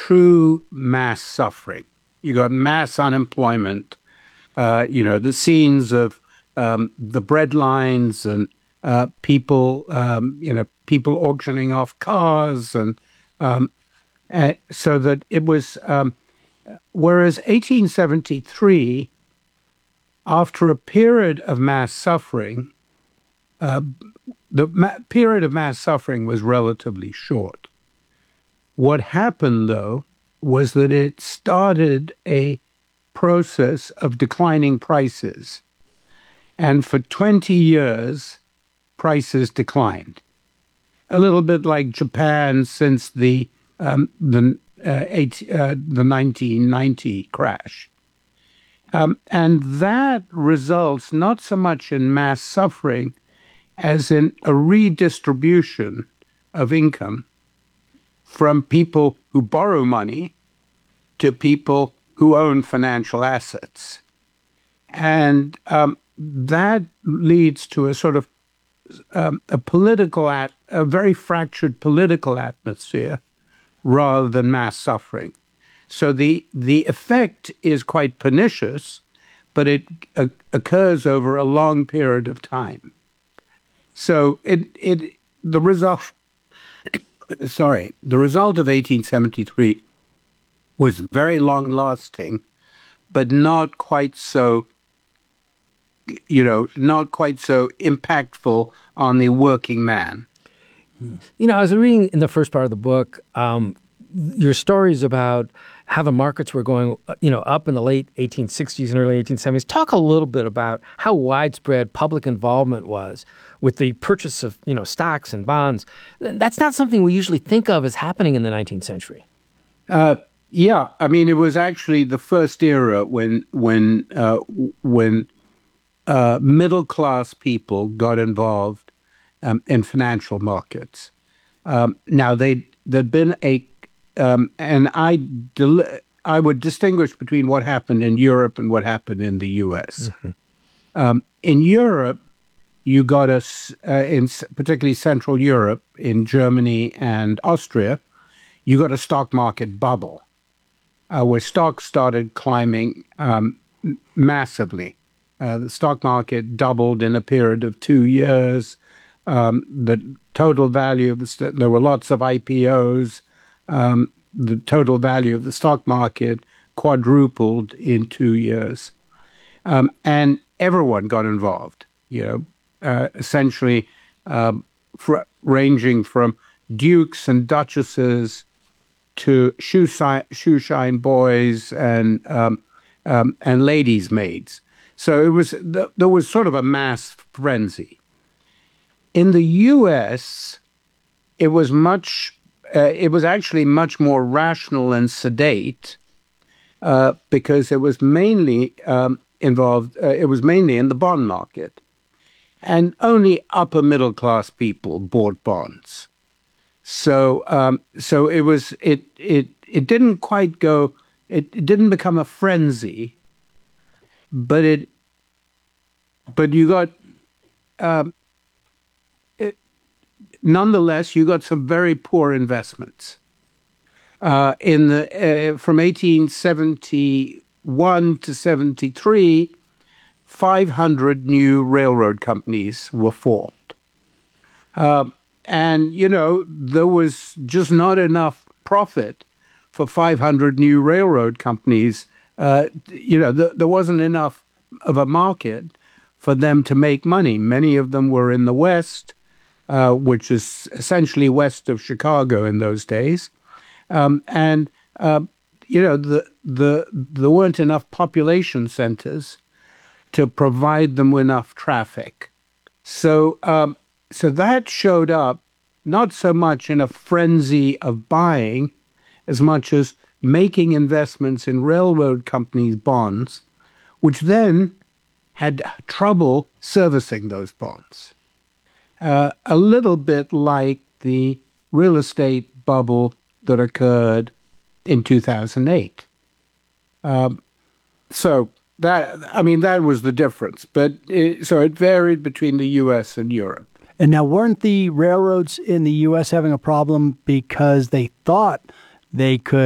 true mass suffering. You got mass unemployment. The scenes of the bread lines and people auctioning off cars, and so that it was. Whereas 1873, after a period of mass suffering, period of mass suffering was relatively short. What happened, though, was that it started a process of declining prices. And for 20 years, prices declined. A little bit like Japan since the 1990 crash. And that results not so much in mass suffering as in a redistribution of income from people who borrow money to people who own financial assets. And that leads to a sort of a very fractured political atmosphere rather than mass suffering. So the effect is quite pernicious, but it occurs over a long period of time. So the result of 1873 was very long lasting, but not quite so impactful on the working man. I was reading in the first part of the book, your stories about how the markets were going, up in the late 1860s and early 1870s. Talk a little bit about how widespread public involvement was with the purchase of, stocks and bonds. That's not something we usually think of as happening in the 19th century. Yeah, I mean, it was actually the first era when middle class people got involved in financial markets. Now there'd been and I would distinguish between what happened in Europe and what happened in the U.S. Mm-hmm. In Europe, you got in particularly Central Europe, in Germany and Austria, you got a stock market bubble where stocks started climbing massively. The stock market doubled in a period of 2 years. The total value of there were lots of IPOs. The total value of the stock market quadrupled in 2 years. And everyone got involved, essentially ranging from dukes and duchesses to shoeshine boys and ladies' maids. So there was sort of a mass frenzy. In the U.S., it was actually much more rational and sedate because it was mainly involved. It was mainly in the bond market, and only upper middle class people bought bonds. So it didn't quite go. It didn't become a frenzy, but you got. Nonetheless, you got some very poor investments. From 1871 to 73, 500 new railroad companies were formed. And, there was just not enough profit for 500 new railroad companies. There wasn't enough of a market for them to make money. Many of them were in the West, which is essentially west of Chicago in those days. There weren't enough population centers to provide them with enough traffic. So that showed up not so much in a frenzy of buying as much as making investments in railroad companies' bonds, which then had trouble servicing those bonds. A little bit like the real estate bubble that occurred in 2008. So that was the difference. But so it varied between the U.S. and Europe. And now, weren't the railroads in the U.S. having a problem because they thought they could